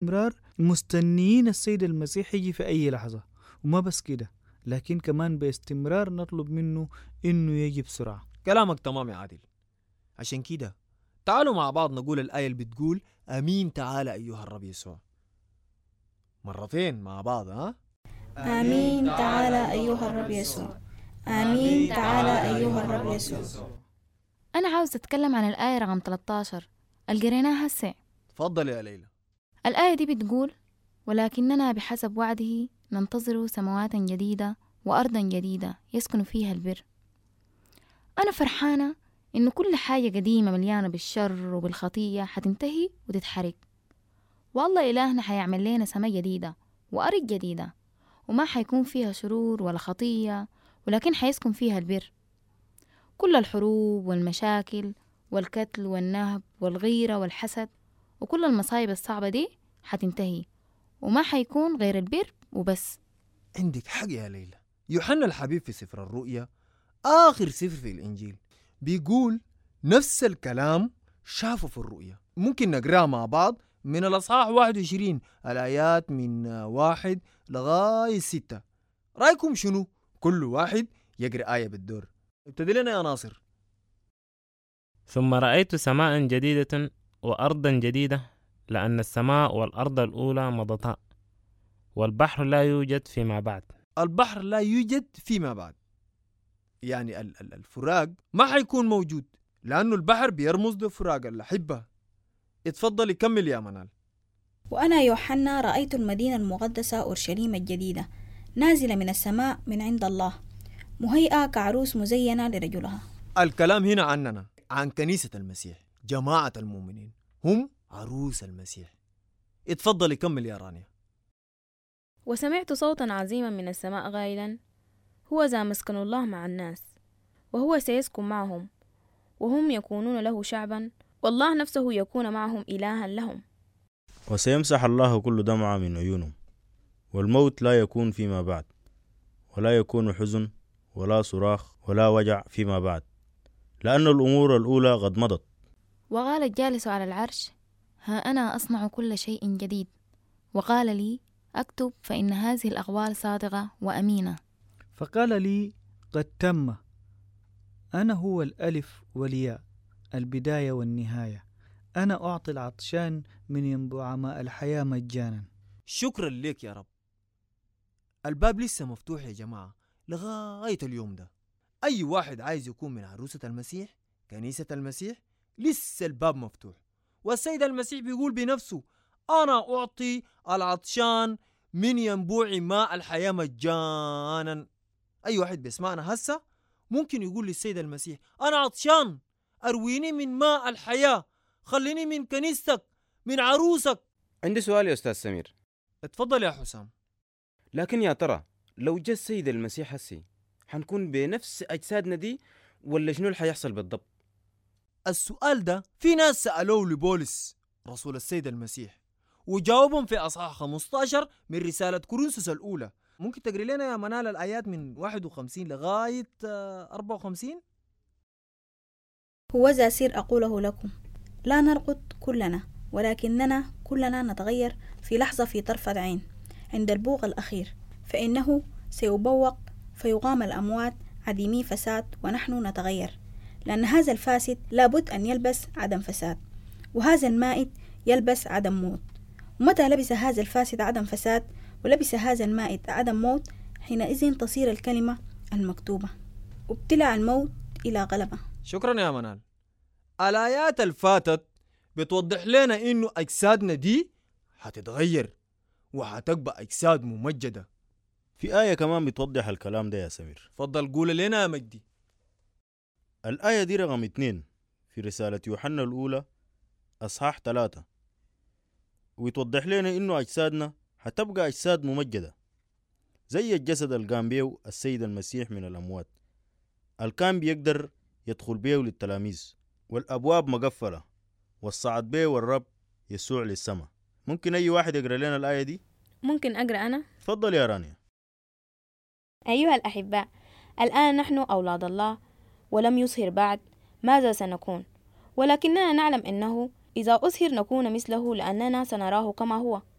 باستمرار مستنيين السيد المسيح يجي في أي لحظة. وما بس كده، لكن كمان باستمرار نطلب منه إنه يجي بسرعة. كلامك تمام يا عادل. عشان كده تعالوا مع بعض نقول الآية اللي بتقول أمين تعالى أيها الرب يسوع مرتين مع بعض. آمين تعالى أيها الرب يسوع. آمين تعالى أيها الرب يسوع. أنا عاوز أتكلم عن الآية رقم 13 اللي قريناها هسه. تفضل يا ليلى. الآية دي بتقول: ولكننا بحسب وعده ننتظر سماوات جديدة وأرضا جديدة يسكن فيها البر. أنا فرحانة إنه كل حاجة قديمة مليانة بالشر وبالخطية حتنتهي وتتحرق، والله إلهنا حيعمل لنا سماء جديدة وأرض جديدة، وما حيكون فيها شرور ولا خطية، ولكن حيسكن فيها البر. كل الحروب والمشاكل والقتل والنهب والغيرة والحسد وكل المصايب الصعبة دي حتنتهي، وما حيكون غير البر وبس. عندك حق يا ليلى. يوحنا الحبيب في سفر الرؤيا آخر سفر في الإنجيل بيقول نفس الكلام شافه في الرؤيا. ممكن نقرأ مع بعض من الأصحاح 21 الآيات من 1 لغاية 6. رأيكم شنو؟ كل واحد يقرأ آية بالدور. ابتدي لنا يا ناصر. ثم رأيت سماء جديدة وأرضا جديدة، لأن السماء والأرض الأولى مضتا، والبحر لا يوجد فيما بعد. البحر لا يوجد فيما بعد، يعني الفراق ما حيكون موجود، لأنه البحر بيرمز لفراق الأحبة. اتفضل كمل يا منال. وأنا يوحنا رأيت المدينة المقدسة أورشليم الجديدة نازلة من السماء من عند الله، مهيئة كعروس مزينة لرجلها. الكلام هنا عننا، عن كنيسة المسيح، جماعة المؤمنين، هم عروس المسيح. اتفضل كمل يا رانيا. وسمعت صوتا عظيما من السماء غائلا: هو ذا مسكن الله مع الناس، وهو سيسكن معهم، وهم يكونون له شعبا، والله نفسه يكون معهم إلها لهم. وسيمسح الله كل دمعة من عيونهم، والموت لا يكون فيما بعد، ولا يكون حزن ولا صراخ ولا وجع فيما بعد، لأن الأمور الأولى قد مضت. وقال الجالس على العرش: ها أنا أصنع كل شيء جديد. وقال لي: أكتب، فإن هذه الأقوال صادقة وأمينة. فقال لي: قد تم. أنا هو الألف والياء، البداية والنهاية. أنا أعطي العطشان من ينبوع ماء الحياة مجانا. شكرا لك يا رب. الباب لسه مفتوح يا جماعة لغاية اليوم ده. أي واحد عايز يكون من عروسة المسيح، كنيسة المسيح، لسه الباب مفتوح. والسيد المسيح بيقول بنفسه: أنا أعطي العطشان من ينبوع ماء الحياة مجانا. أي واحد بيسمعنا هسه ممكن يقول للسيد المسيح: أنا عطشان، أرويني من ماء الحياة، خليني من كنيستك، من عروسك. عندي سؤال يا أستاذ سمير. اتفضل يا حسام. لكن يا ترى لو جاء السيد المسيح هسي حنكون بنفس أجسادنا دي، ولا شنو اللي حيحصل بالضبط؟ السؤال ده في ناس سألوه لبولس رسول السيد المسيح، وجاوبهم في أصحاح 15 من رسالة كورنثوس الأولى. ممكن تقري لنا يا منال الآيات من 51 لغاية 54؟ هو ذا سير أقوله لكم، لا نرقد كلنا، ولكننا كلنا نتغير في لحظة، في طرفة عين، عند البوق الأخير، فإنه سيبوق فيقام الأموات عديمي فساد، ونحن نتغير، لأن هذا الفاسد لابد أن يلبس عدم فساد، وهذا المائت يلبس عدم موت. ومتى لبس هذا الفاسد عدم فساد ولبس هذا المائت عدم موت، حينئذ تصير الكلمة المكتوبة: ابتلع الموت إلى غلبة. شكرا يا منال. الآيات الفاتت بتوضح لنا إنه أجسادنا دي هتتغير وهتبقى أجساد ممجدة. في آية كمان بتوضح الكلام ده يا سمير. فضل قول لنا يا مجدي. الآية دي رقم 2 في رسالة يوحنا الأولى أصحاح 3، ويتوضح لنا إنه أجسادنا هتبقى أجساد ممجدة زي الجسد القام بيه السيد المسيح من الأموات، الكان بيقدر يدخل بيه للتلاميذ، والأبواب مقفلة، والصعد بيه والرب يسوع للسماء. ممكن أي واحد يقرأ لنا الآية دي؟ ممكن أقرأ أنا؟ تفضل يا رانيا. أيها الأحباء، الآن نحن أولاد الله، ولم يظهر بعد ماذا سنكون، ولكننا نعلم أنه إذا أظهر نكون مثله، لأننا سنراه كما هو.